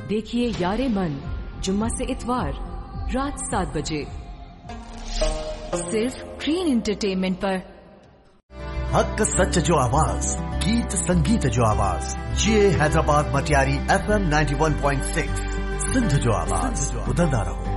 देखिए यारे मन जुम्मा से इतवार रात 7 बजे सिर्फ ग्रीन एंटरटेनमेंट पर। हक सच जो आवाज, गीत संगीत जो आवाज, ये हैदराबाद मटियारी FM 91.6 सिंध जो आवाज, बुलंदा रहो।